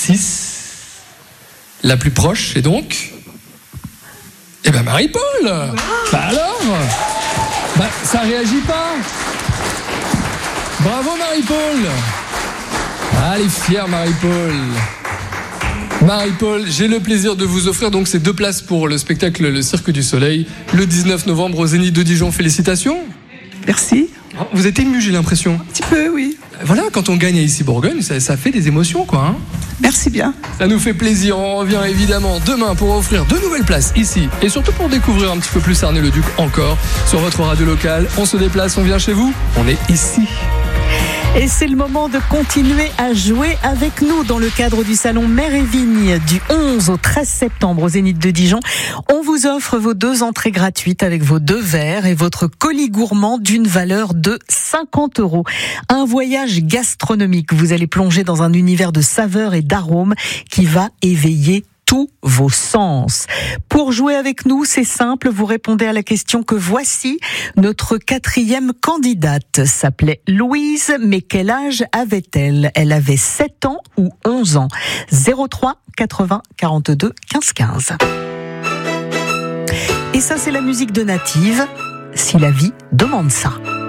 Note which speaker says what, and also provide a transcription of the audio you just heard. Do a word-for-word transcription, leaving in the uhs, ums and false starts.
Speaker 1: six. La plus proche, et donc Eh ben Marie-Paul. Bah alors Bah ça réagit pas. Bravo Marie-Paul. Ah, elle est fière Marie-Paul. Marie-Paul, j'ai le plaisir de vous offrir donc ces deux places pour le spectacle Le Cirque du Soleil, le dix-neuf novembre au Zénith de Dijon. Félicitations.
Speaker 2: Merci.
Speaker 1: Vous êtes ému, j'ai l'impression.
Speaker 2: Un petit peu, oui.
Speaker 1: Voilà, quand on gagne à Issy-Bourgogne, ça, ça fait des émotions, quoi. Hein.
Speaker 2: Merci bien.
Speaker 1: Ça nous fait plaisir. On revient évidemment demain pour offrir de nouvelles places ici et surtout pour découvrir un petit peu plus Sarnay-le-Duc encore sur votre radio locale. On se déplace, on vient chez vous, on est ici.
Speaker 3: Et c'est le moment de continuer à jouer avec nous dans le cadre du salon Mer et Vigne du onze au treize septembre au Zénith de Dijon. On vous offre vos deux entrées gratuites avec vos deux verres et votre colis gourmand d'une valeur de cinquante euros. Un voyage gastronomique. Vous allez plonger dans un univers de saveurs et d'arômes qui va éveiller tous vos sens. Pour jouer avec nous, c'est simple, vous répondez à la question que voici. Notre quatrième candidate s'appelait Louise, mais quel âge avait-elle ? Elle avait sept ans ou onze ans. zéro trois quatre-vingts quarante-deux quinze quinze. Et ça, c'est la musique de Native, si la vie demande ça.